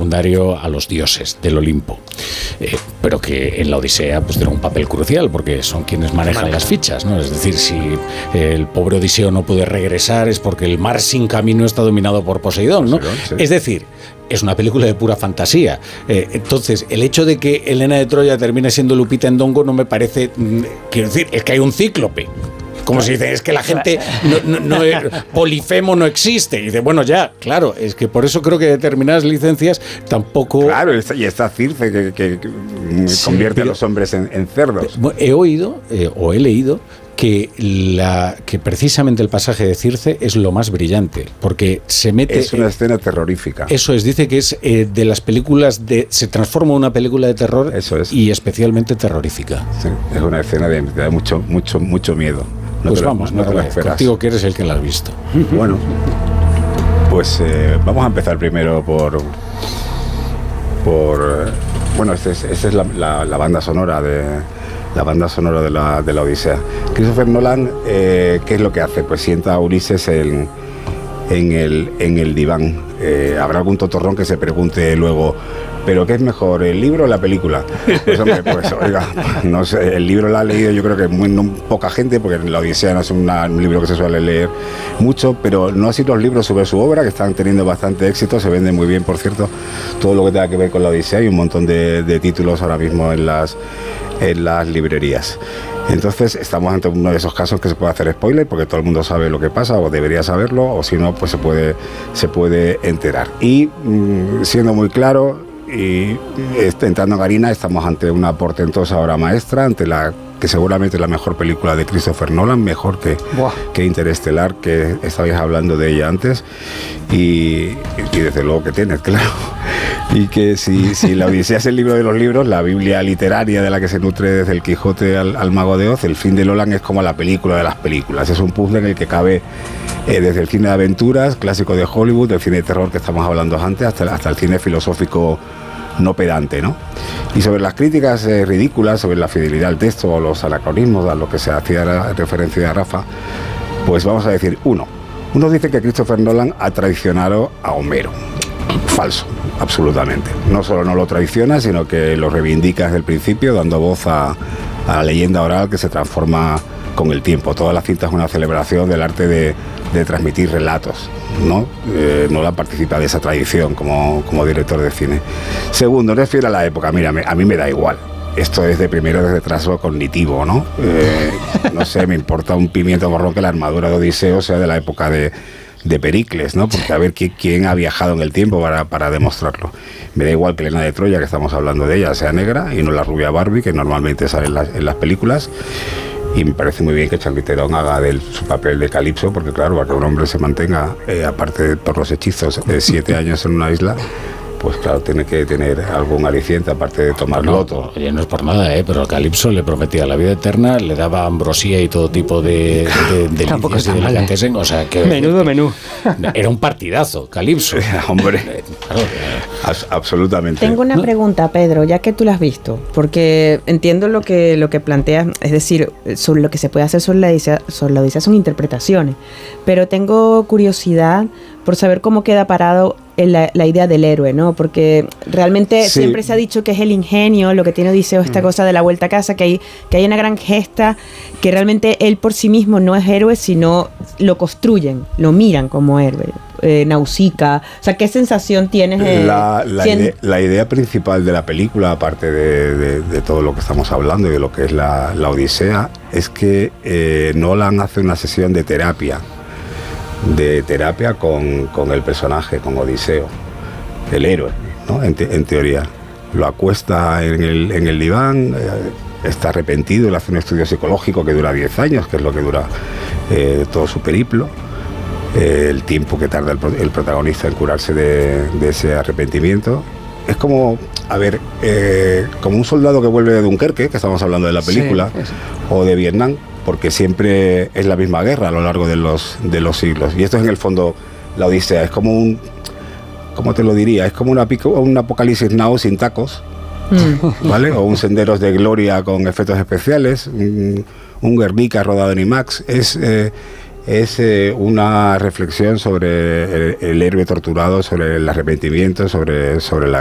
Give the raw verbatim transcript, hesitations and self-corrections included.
secundario a los dioses del Olimpo, eh, pero que en la Odisea pues tiene un papel crucial porque son quienes manejan Maneja. las fichas, ¿no? Es decir, si el pobre Odiseo no puede regresar es porque el mar sin camino está dominado por Poseidón, ¿no? Poseidón, sí. Es decir, es una película de pura fantasía. Eh, entonces, el hecho de que Helena de Troya termine siendo Lupita Nyong'o no me parece... Quiero decir, es que hay un cíclope. Como si dice, es que la gente, no, no, no, Polifemo no existe. Y dice, bueno, ya, claro, es que por eso creo que determinadas licencias tampoco... Claro, y está Circe que, que, que sí, convierte pero, a los hombres en, en cerdos. He oído, eh, o he leído, que, la, que precisamente el pasaje de Circe es lo más brillante, porque se mete... Es una escena terrorífica. Eso es, dice que es eh, de las películas, de se transforma en una película de terror. Eso es. Y especialmente terrorífica. Sí, es una escena de, de mucho, mucho, mucho miedo. No pues lo, vamos, no no te la esperas. Contigo que eres el que la has visto. Bueno, pues eh, vamos a empezar primero por... por bueno, esta es, este es la, la, la banda sonora de... la banda sonora de la, de la Odisea. Christopher Nolan, eh, ¿qué es lo que hace? Pues sienta a Ulises en, en, el, en el diván. Eh, habrá algún totorrón que se pregunte luego, ¿pero qué es mejor, el libro o la película? Pues hombre, pues oiga, no sé, el libro lo ha leído yo creo que muy no, poca gente, porque la Odisea no es una, un libro que se suele leer mucho, pero no así los libros sobre su obra, que están teniendo bastante éxito, se venden muy bien, por cierto, todo lo que tenga que ver con la Odisea, hay un montón de, de títulos ahora mismo en las en las librerías. Entonces estamos ante uno de esos casos que se puede hacer spoiler porque todo el mundo sabe lo que pasa o debería saberlo, o si no pues se puede se puede enterar. Y mmm, siendo muy claro y entrando en harina, estamos ante una portentosa obra maestra, ante la que seguramente es la mejor película de Christopher Nolan, mejor que, que Interestelar, que estabais hablando de ella antes, y, y desde luego que tienes, claro. Y que si, si la Odisea es el libro de los libros, la Biblia literaria de la que se nutre desde el Quijote al, al Mago de Oz, el fin de Nolan es como la película de las películas. Es un puzzle en el que cabe eh, desde el cine de aventuras, clásico de Hollywood, del cine de terror que estamos hablando antes, hasta, hasta el cine filosófico no pedante, ¿no? Y sobre las críticas eh, ridículas, sobre la fidelidad al texto o los anacronismos a lo que se hacía referencia a Rafa, pues vamos a decir, uno. Uno dice que Christopher Nolan ha traicionado a Homero. Falso, absolutamente. No solo no lo traiciona, sino que lo reivindica desde el principio, dando voz a, a la leyenda oral que se transforma con el tiempo. Toda la cinta es una celebración del arte de, de transmitir relatos, ¿no? Eh, Nolan participa de esa tradición como, como director de cine. Segundo, no es fiel a la época. Mira, a mí me da igual. Esto es de primero de retraso cognitivo, ¿no? Eh, no sé, me importa un pimiento morrón que la armadura de Odiseo sea de la época de, de Pericles, ¿no? Porque a ver quién, quién ha viajado en el tiempo para, para demostrarlo. Me da igual que Helena de Troya, que estamos hablando de ella, sea negra y no la rubia Barbie, que normalmente sale en las, en las películas. Y me parece muy bien que Charlize Theron haga de él su papel de Calipso, porque claro, para que un hombre se mantenga, eh, aparte de por los hechizos, de siete años en una isla, pues claro, tiene que tener algún aliciente, aparte de tomar no, loto. Oye, no es por nada, ¿eh? Pero Calipso le prometía la vida eterna, le daba ambrosía y todo tipo de, de, de Tampoco delicias y delicatessen, o sea que... Menudo menú. Era un partidazo, Calipso. Hombre, claro, As, absolutamente. Tengo una pregunta, Pedro, ya que tú la has visto, porque entiendo lo que, lo que planteas, es decir, sobre lo que se puede hacer sobre la Odisea, sobre la Odisea son interpretaciones, pero tengo curiosidad por saber cómo queda parado la, la idea del héroe, ¿no? Porque realmente sí. siempre se ha dicho que es el ingenio, lo que tiene Odiseo, esta mm. cosa de la vuelta a casa, que hay, que hay una gran gesta, que realmente él por sí mismo no es héroe, sino lo construyen, lo miran como héroe. Eh, Nausicaa, o sea, ¿qué sensación tienes? Eh, la, la, idea, la idea principal de la película, aparte de, de, de todo lo que estamos hablando y de lo que es la, la Odisea, es que eh, Nolan hace una sesión de terapia de terapia con, con el personaje, con Odiseo, el héroe, ¿no? En, te, en teoría. Lo acuesta en el, en el diván, eh, está arrepentido, le hace un estudio psicológico que dura diez años, que es lo que dura eh, todo su periplo, eh, el tiempo que tarda el, el protagonista en curarse de, de ese arrepentimiento. Es como, a ver, eh, como un soldado que vuelve de Dunkerque, que estamos hablando de la película, sí, o de Vietnam, porque siempre es la misma guerra a lo largo de los, de los siglos. Y esto es en el fondo la Odisea, es como un, ¿cómo te lo diría? Es como una, un Apocalipsis Now sin tacos, mm. ¿vale? O un Senderos de Gloria con efectos especiales, un, un Guernica rodado en IMAX. Es, eh, es eh, una reflexión sobre el, el héroe torturado, sobre el arrepentimiento, sobre, sobre la